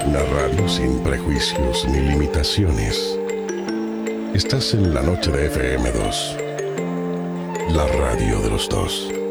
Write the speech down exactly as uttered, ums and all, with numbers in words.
Una radio sin prejuicios ni limitaciones. Estás en la noche de F M dos. La radio de los dos.